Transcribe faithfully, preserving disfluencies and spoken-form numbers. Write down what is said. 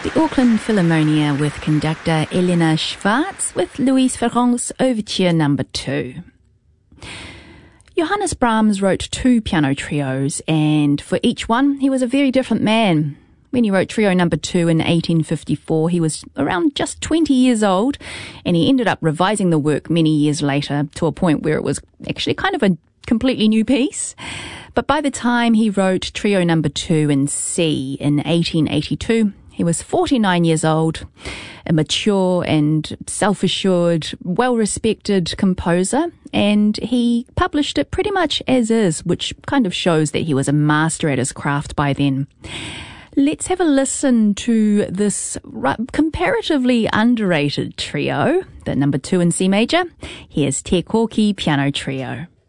The Auckland Philharmonia with conductor Elena Schwartz with Louis Ferrand's Overture Number Two. Johannes Brahms wrote two piano trios, and for each one he was a very different man. When he wrote Trio Number Two in eighteen fifty-four, he was around just twenty years old, and he ended up revising the work many years later to a point where it was actually kind of a completely new piece. But by the time he wrote Trio Number Two in C in eighteen eighty-two, he was forty-nine years old, a mature and self-assured, well-respected composer, and he published it pretty much as is, which kind of shows that he was a master at his craft by then. Let's have a listen to this comparatively underrated trio, the Number Two in C major. Here's Te Koki Piano Trio.